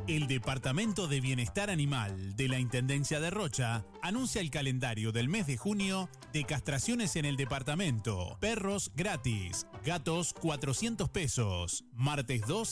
El Departamento de Bienestar Animal de la Intendencia de Rocha anuncia el calendario del mes de junio de castraciones en el departamento. Perros gratis, gatos 400 pesos, martes 2